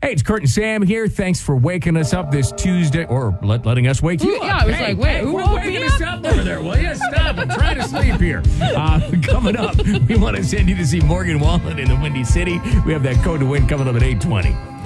Hey, it's Kurt and Sam here. Thanks for waking us up this Tuesday, or letting us wake you up. Yeah, I was like, wait, who woke me us up over there? Will you stop? I'm trying to sleep here. Coming up, we want to send you to see Morgan Wallen in the Windy City. We have that code to win coming up at 8:20.